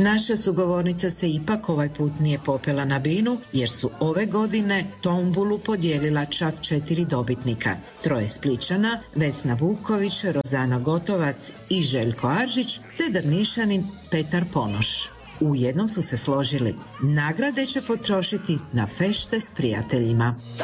Naša sugovornica se ipak ovaj put nije popela na binu, jer su ove godine tombulu podijelila čak 4 dobitnika. 3 Spličana, Vesna Vuković, Rozana Gotovac i Željko Aržić, te Drnišanin Petar Ponoš. U jednom su se složili, nagrade će potrošiti na fešte s prijateljima.